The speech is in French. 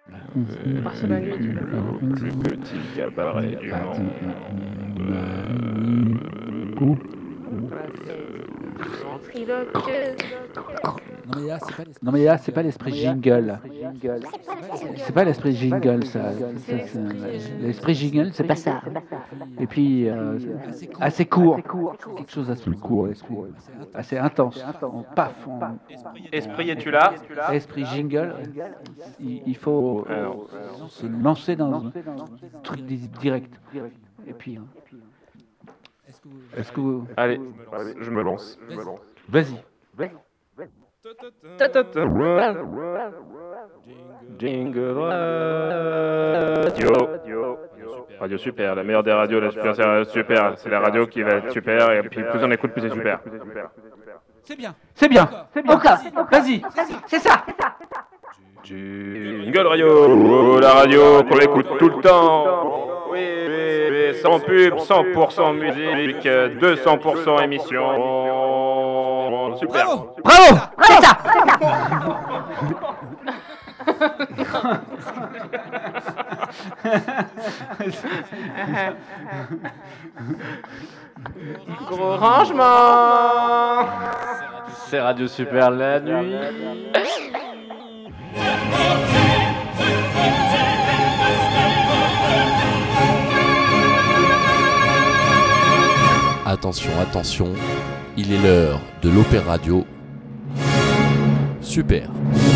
Par sur la nuit, tu vois. Plus petit cabaret du monde. Voilà, c'est ventriloqueuse. Non mais là, c'est pas l'esprit jingle. C'est pas l'esprit jingle, ça. C'est L'esprit jingle, c'est pas ça. Et puis, assez court. Quelque chose d'assez court, assez intense. Esprit, es-tu là? Esprit jingle, il faut se lancer dans un truc direct. Et puis, est-ce que vous... Allez, je me lance. Vas-y. Jingle Radio. Radio super, la meilleure des radios, la super, c'est super. C'est la radio qui va être super et puis plus on écoute, plus c'est super. C'est bien. Encore. Vas-y. C'est ça. Jingle Radio, la radio qu'on écoute tout le temps. Oui, sans pub, 100% musique, 200% émission. Super. Bravo. C'est ça. Gros rangement. C'est Radio Super la nuit. Attention, attention, il est l'heure de l'Opéra Radio. Super.